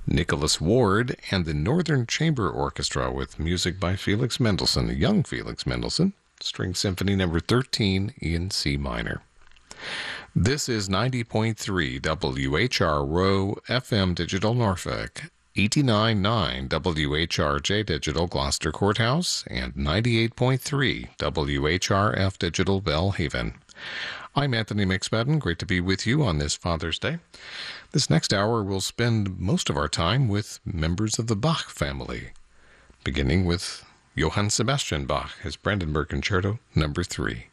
Nicholas Ward and the Northern Chamber Orchestra with music by Felix Mendelssohn, young Felix Mendelssohn, String Symphony No. 13 in C minor. This is 90.3 WHRO FM Digital Norfolk, 89.9 WHRJ Digital Gloucester Courthouse, and 98.3 WHRF Digital Bellhaven. I'm Anthony McSpadden. Great to be with you on this Father's Day. This next hour, we'll spend most of our time with members of the Bach family, beginning with Johann Sebastian Bach, his Brandenburg Concerto No. 3.